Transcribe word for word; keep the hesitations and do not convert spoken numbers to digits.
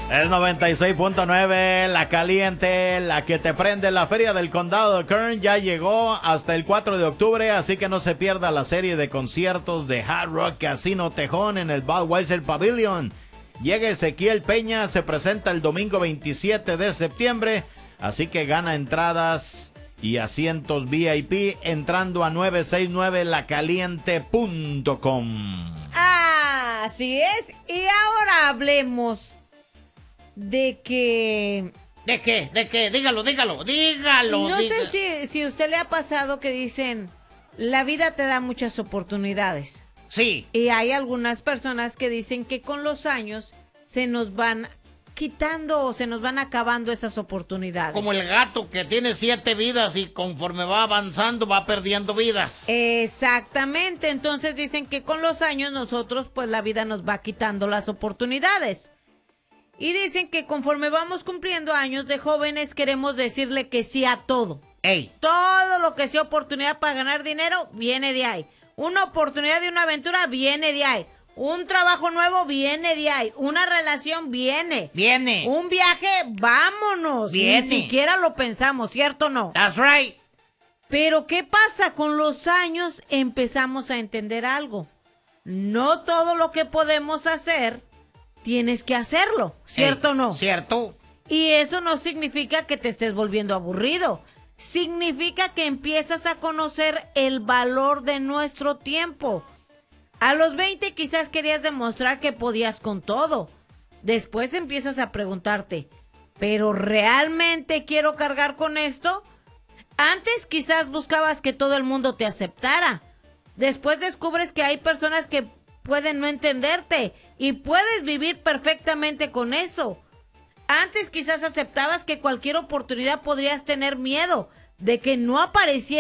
Es noventa y seis punto nueve, la caliente, la que te prende. La Feria del Condado de Kern ya llegó hasta el cuatro de octubre, así que no se pierda la serie de conciertos de Hard Rock Casino Tejón en el Budweiser Pavilion. Llega Ezequiel Peña, se presenta el domingo veintisiete de septiembre, así que gana entradas y asientos V I P entrando a nueve seis nueve la caliente punto com. Ah, así es. Y ahora hablemos de que... ¿De qué? ¿De qué? Dígalo, dígalo, dígalo. No dígalo. sé si, si a usted le ha pasado que dicen, la vida te da muchas oportunidades. Sí. Y hay algunas personas que dicen que con los años se nos van quitando o se nos van acabando esas oportunidades. Como el gato que tiene siete vidas y conforme va avanzando va perdiendo vidas. Exactamente, entonces dicen que con los años nosotros pues la vida nos va quitando las oportunidades. Y dicen que conforme vamos cumpliendo años de jóvenes queremos decirle que sí a todo. Ey. Todo lo que sea oportunidad para ganar dinero viene de ahí. Una oportunidad de una aventura viene de ahí. Un trabajo nuevo viene de ahí. Una relación viene. Viene. Un viaje, vámonos. Viene. Ni siquiera lo pensamos, ¿cierto o no? That's right. Pero ¿qué pasa? Con los años empezamos a entender algo. No todo lo que podemos hacer, tienes que hacerlo, ¿cierto o no? Cierto. Y eso no significa que te estés volviendo aburrido. Significa que empiezas a conocer el valor de nuestro tiempo. A los veinte quizás querías demostrar que podías con todo. Después empiezas a preguntarte, ¿pero realmente quiero cargar con esto? Antes quizás buscabas que todo el mundo te aceptara. Después descubres que hay personas que pueden no entenderte y puedes vivir perfectamente con eso. Antes quizás aceptabas que cualquier oportunidad podrías tener miedo de que no apareciera